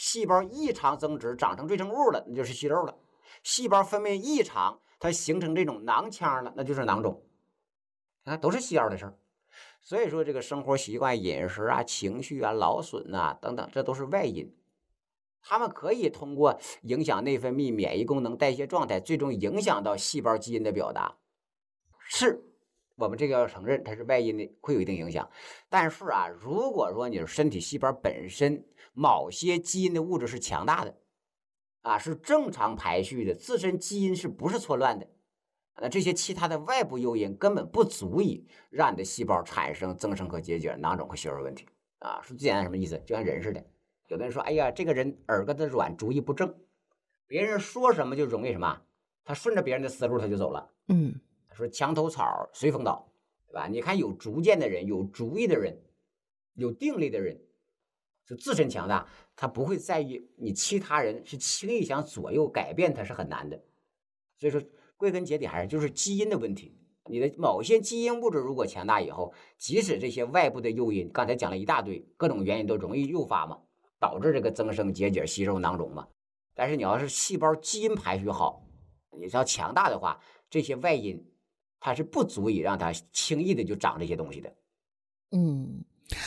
细胞异常增殖，长成赘成物了，那就是息肉了；细胞分泌异常，它形成这种囊腔了，那就是囊肿。啊，都是需要的事儿。所以说，这个生活习惯、饮食啊、情绪啊、劳损呐、等等，这都是外因。他们可以通过影响内分泌、免疫功能、代谢状态，最终影响到细胞基因的表达。是我们这个要承认，它是外因的，会有一定影响。但是啊，如果说你的身体细胞本身某些基因的物质是强大的，啊，是正常排序的，自身基因是不是错乱的？这些其他的外部诱因根本不足以让你的细胞产生增生和结节、囊肿和息肉问题啊。说最简单什么意思？就像人似的，有的人说，哎呀，这个人耳根子软，主意不正，别人说什么就容易什么，他顺着别人的思路他就走了。说墙头草随风倒，对吧？你看有主见的人，有主意的人，有定力的人，就自身强大，他不会在意你其他人是轻易想左右改变他是很难的。所以说归根结底还是就是基因的问题。你的某些基因物质如果强大以后，即使这些外部的诱因，刚才讲了一大堆，各种原因都容易诱发嘛，导致这个增生、结节、息肉、囊肿嘛。但是你要是细胞基因排序好，你要强大的话，这些外因它是不足以让它轻易的就长这些东西的。 嗯，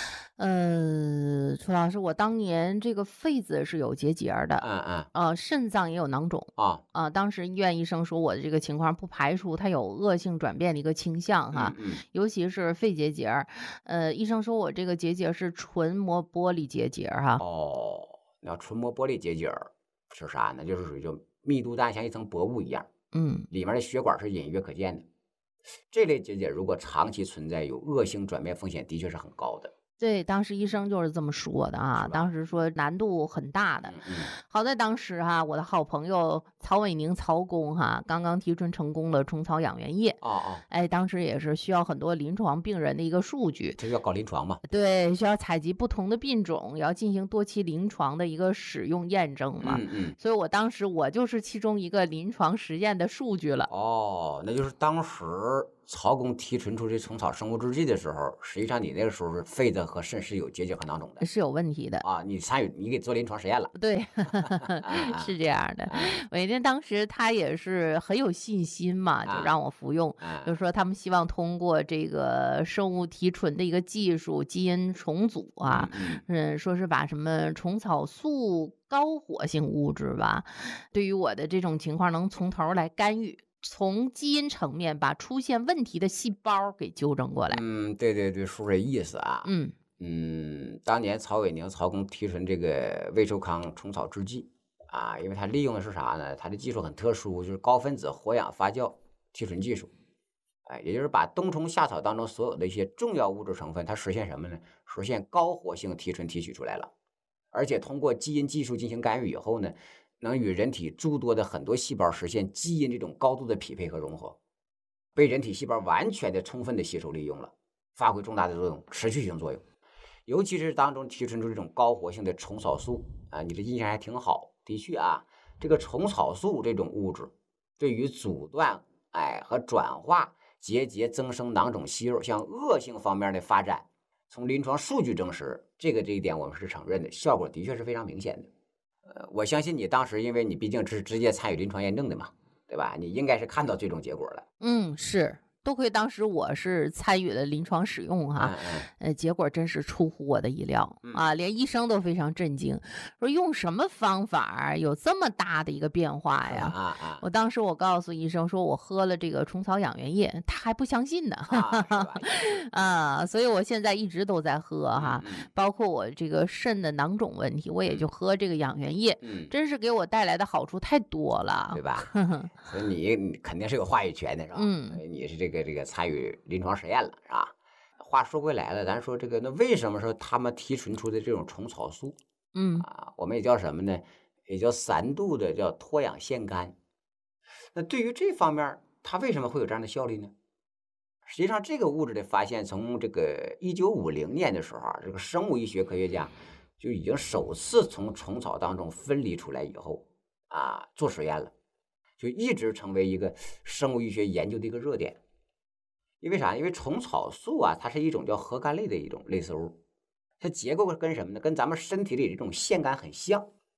楚老师，我当年这个肺子是有结节儿的， 嗯嗯肾脏也有囊肿， 啊当时医院医生说我的这个情况不排除它有恶性转变的一个倾向哈，尤其是肺结节儿，医生说我这个结节是纯膜玻璃结节儿哈， 哦，你要纯膜玻璃结节儿是啥呢？就是属于就密度大，像一层薄雾一样， 嗯。 里面的血管是隐约可见的。这类结节如果长期存在，有恶性转变风险，的确是很高的。 对，当时医生就是这么说的啊， 是吧当时说难度很大的。好在当时哈，我的好朋友曹伟宁曹工哈，刚刚提纯成功了虫草养元液， 哦哦， 哎，当时也是需要很多临床病人的一个数据， 这就要搞临床嘛。 对，需要采集不同的病种，要进行多期临床的一个使用验证嘛。所以我当时我就是其中一个临床实验的数据了。 哦，那就是当时曹公提纯出这虫草生物制剂的时候，实际上你那个时候是肺子和肾是有结节和囊肿的是有问题的。 啊，你参与，你给做临床实验了。 对， 啊是这样的。 啊伟天当时他也是很有信心嘛，就让我服用，就说他们希望通过这个生物提纯的一个技术，基因重组啊，说是把什么虫草素高活性物质吧，对于我的这种情况能从头来干预。从基因层面把出现问题的细胞给纠正过来。 对对对，说这意思啊。 嗯当年曹伟宁、曹公提纯这个魏寿康虫草制剂啊，因为它利用的是啥呢？它的技术很特殊，就是高分子活氧发酵提纯技术。哎，也就是把冬虫夏草当中所有的一些重要物质成分，它实现什么呢？实现高活性提纯提取出来了，而且通过基因技术进行干预以后呢，能与人体诸多的很多细胞实现基因这种高度的匹配和融合，被人体细胞完全的充分的吸收利用了，发挥重大的作用，持续性作用。尤其是当中提纯出这种高活性的虫草素啊，你的印象还挺好。的确啊，这个虫草素这种物质对于阻断和转化结节、增生、囊肿、息肉向恶性方面的发展，从临床数据证实，这一点我们是承认的，效果的确是非常明显的。我相信你当时，因为你毕竟是直接参与临床验证的嘛，对吧？你应该是看到最终结果了。 是。多亏当时我是参与了临床使用哈，结果真是出乎我的意料啊，连医生都非常震惊，说用什么方法有这么大的一个变化呀？我当时我告诉医生说我喝了这个虫草养元液，他还不相信呢，所以我现在一直都在喝哈，包括我这个肾的囊肿问题，我也就喝这个养元液，真是给我带来的好处太多了， 对吧？所以你肯定是有话语权的，是吧？你是这个参与临床实验了，是吧？话说回来了，咱说这个，那为什么说他们提纯出的这种虫草素，我们也叫什么呢？也叫3度的叫脱氧腺苷。那对于这方面，它为什么会有这样的效力呢？实际上，这个物质的发现，从这个1950年的时候这个生物医学科学家就已经首次从虫草当中分离出来以后做实验了，就一直成为一个生物医学研究的一个热点。因为啥？因为虫草素它是一种叫核苷类的一种类似物，它结构跟什么呢？跟咱们身体里这种腺苷很像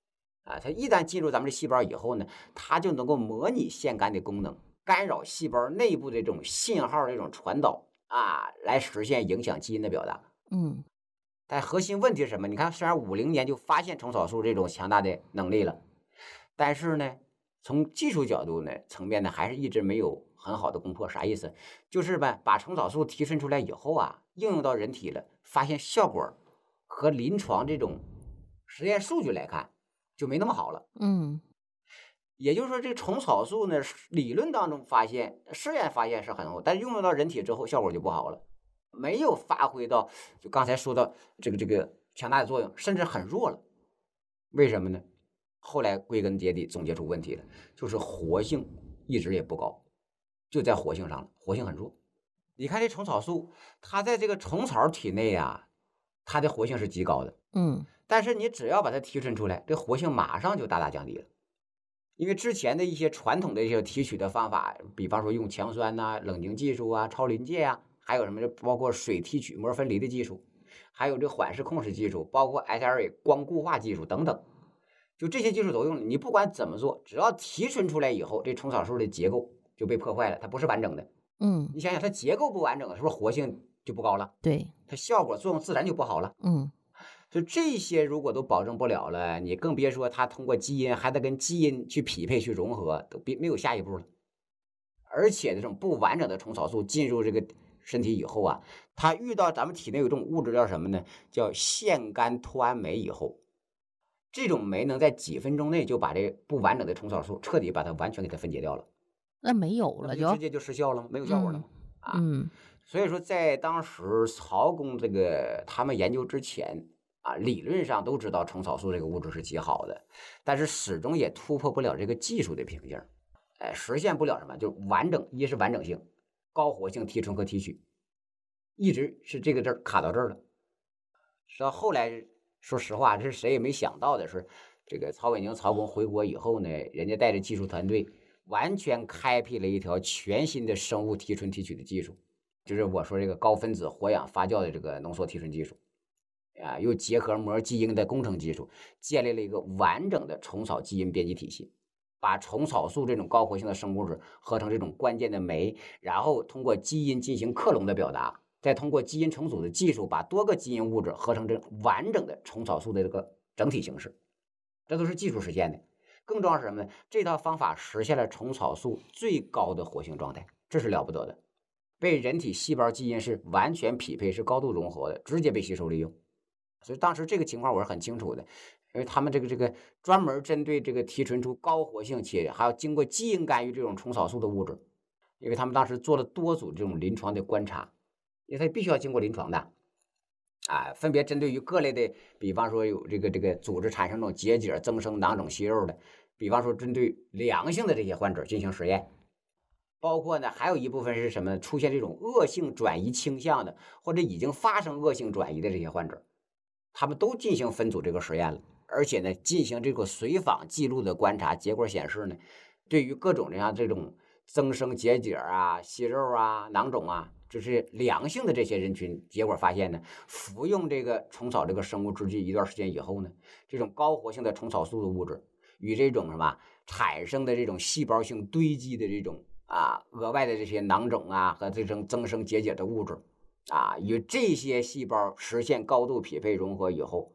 它一旦进入咱们的细胞以后呢，它就能够模拟腺苷的功能，干扰细胞内部的这种信号的这种传导来实现影响基因的表达。但核心问题是什么？你看，虽然50年就发现虫草素这种强大的能力了，但是呢，从技术角度呢层面呢，还是一直没有很好的攻破。啥意思？就是吧，把虫草素提纯出来以后应用到人体了，发现效果和临床这种实验数据来看，就没那么好了。也就是说，这个虫草素呢，理论当中发现、试验发现是很好，但是用到人体之后，效果就不好了，没有发挥到就刚才说到这个强大的作用，甚至很弱了。为什么呢？后来归根结底总结出问题了，就是活性一直也不高，就在活性上了，活性很弱。你看这虫草素，它在这个虫草体内它的活性是极高的，但是你只要把它提纯出来，这活性马上就大大降低了。因为之前的一些传统的一些提取的方法，比方说用强酸冷凝技术超临界还有什么包括水提取膜分离的技术，还有这缓释控制技术，包括 SLA 光固化技术等等，就这些技术都用了。你不管怎么做，只要提纯出来以后，这虫草素的结构就被破坏了，它不是完整的。你想想，它结构不完整，是不是活性就不高了？ 对， 它效果作用自然就不好了。就这些如果都保证不了了，你更别说它通过基因还得跟基因去匹配去融合，都没有下一步了。而且这种不完整的虫草素进入这个身体以后它遇到咱们体内有一种物质叫什么呢？叫腺苷脱氨酶以后，这种酶能在几分钟内就把这不完整的虫草素彻底把它完全给它分解掉了。 那没有了就直接就失效了吗？没有效果了吗？所以说在当时曹公这个他们研究之前理论上都知道虫草素这个物质是极好的，但是始终也突破不了这个技术的瓶颈，实现不了什么，就完整，一是完整性、高活性提纯和提取，一直是这个字卡到这儿了。到后来，说实话，这是谁也没想到的是，这个曹伟宁曹公回国以后呢，人家带着技术团队，完全开辟了一条全新的生物提纯提取的技术，就是我说这个高分子活氧发酵的这个浓缩提纯技术。又结合膜基因的工程技术，建立了一个完整的虫草基因编辑体系，把虫草素这种高活性的生物质合成这种关键的酶，然后通过基因进行克隆的表达，再通过基因重组的技术，把多个基因物质合成这完整的虫草素的这个整体形式，这都是技术实现的。更重要是什么呢？这套方法实现了虫草素最高的活性状态，这是了不得的，被人体细胞基因是完全匹配，是高度融合的，直接被吸收利用。所以当时这个情况我是很清楚的，因为他们这个专门针对这个提纯出高活性且还要经过基因干预这种虫草素的物质，因为他们当时做了多组这种临床的观察，因为它必须要经过临床的分别针对于各类的，比方说有这个组织产生这种结节、增生囊肿息肉的，比方说针对良性的这些患者进行实验，包括呢还有一部分是什么？出现这种恶性转移倾向的，或者已经发生恶性转移的这些患者。他们都进行分组这个实验了，而且呢，进行这个随访记录的观察，结果显示呢，对于各种这种增生结节息肉囊肿就是良性的这些人群，结果发现呢，服用这个虫草这个生物制剂一段时间以后呢，这种高活性的虫草素的物质与这种产生的这种细胞性堆积的这种额外的这些囊肿和这种增生结节的物质。与这些细胞实现高度匹配融合以后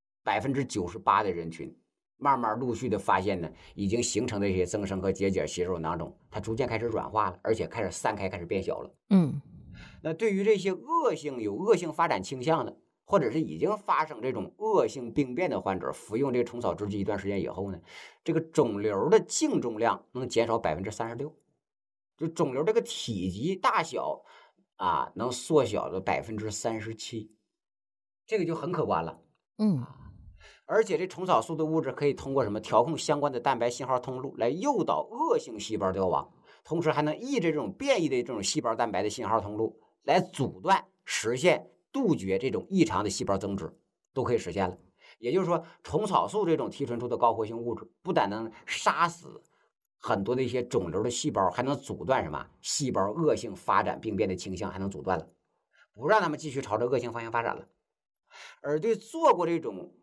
，98%的人群慢慢陆续的发现呢，已经形成的这些增生和结节、息肉、囊肿，它逐渐开始软化了，而且开始散开，开始变小了。那对于这些有恶性发展倾向的，或者是已经发生这种恶性病变的患者，服用这个虫草制剂一段时间以后呢，这个肿瘤的净重量能减少36%，就肿瘤这个体积大小。能缩小了37%，这个就很可观了。而且这虫草素的物质可以通过什么调控相关的蛋白信号通路来诱导恶性细胞凋亡，同时还能抑制这种变异的这种细胞蛋白的信号通路，来阻断、实现杜绝这种异常的细胞增殖，都可以实现了。也就是说，虫草素这种提纯出的高活性物质，不但能杀死很多的一些肿瘤的细胞，还能阻断细胞恶性发展病变的倾向，还能阻断了，不让他们继续朝着恶性方向发展了。而对做过这种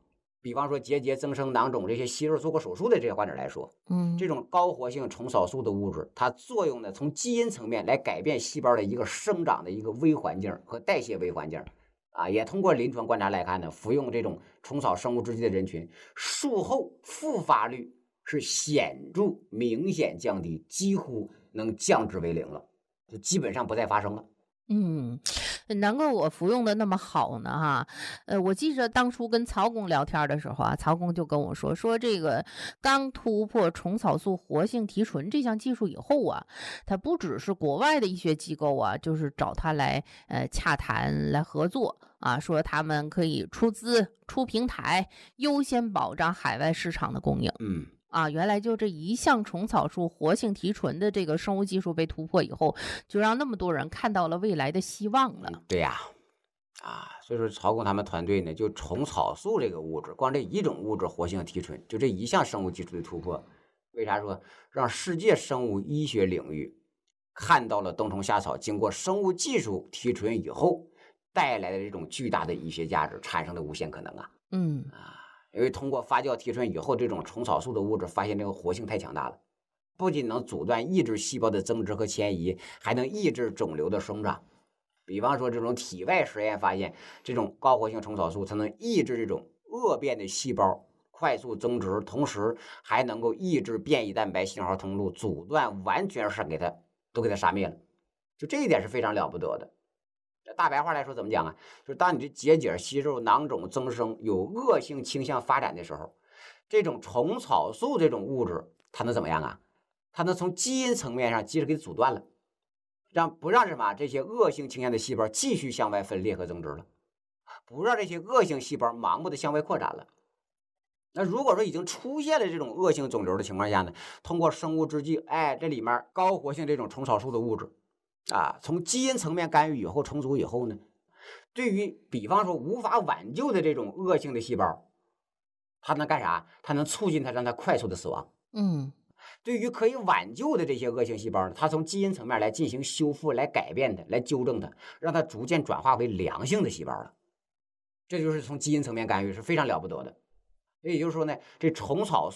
比方说结节增生囊肿这些息肉做过手术的这些患者来说，这种高活性虫草素的物质，它作用呢从基因层面来改变细胞的一个生长的一个微环境和代谢微环境。也通过临床观察来看呢，服用这种虫草生物制剂的人群，术后复发率是显著明显降低，几乎能降至为零了，就基本上不再发生了。 难怪我服用的那么好呢哈。我记着当初跟曹工聊天的时候啊，曹工就跟我说这个刚突破虫草素活性提纯这项技术以后啊，他不只是国外的医学机构啊，就是找他来洽谈来合作啊，说他们可以出资出平台，优先保障海外市场的供应。原来就这一项虫草素活性提纯的这个生物技术被突破以后，就让那么多人看到了未来的希望了。 对呀，所以说曹工他们团队呢，就虫草素这个物质，光这一种物质活性提纯，就这一项生物技术的突破，为啥说让世界生物医学领域看到了冬虫夏草经过生物技术提纯以后带来的这种巨大的医学价值，产生的无限可能啊。因为通过发酵提纯以后，这种虫草素的物质发现这个活性太强大了，不仅能阻断抑制细胞的增殖和迁移，还能抑制肿瘤的生长。比方说这种体外实验发现，这种高活性虫草素它能抑制这种恶变的细胞快速增殖，同时还能够抑制变异蛋白信号通路，阻断完全是给它杀灭了。就这一点是非常了不得的。大白话来说怎么讲啊？就是当你这结节、息肉、囊肿增生有恶性倾向发展的时候，这种虫草素这种物质它能怎么样啊？它能从基因层面上及时给阻断了，不让什么这些恶性倾向的细胞继续向外分裂和增殖了，不让这些恶性细胞盲目的向外扩展了。那如果说已经出现了这种恶性肿瘤的情况下呢，通过生物制剂，这里面高活性这种虫草素的物质从基因层面干预以后重组以后呢，对于比方说无法挽救的这种恶性的细胞，它能干啥？它能促进它，让它快速的死亡。对于可以挽救的这些恶性细胞呢，它从基因层面来进行修复，来改变它，来纠正它，让它逐渐转化为良性的细胞了。这就是从基因层面干预，是非常了不得的。也就是说呢，这虫草素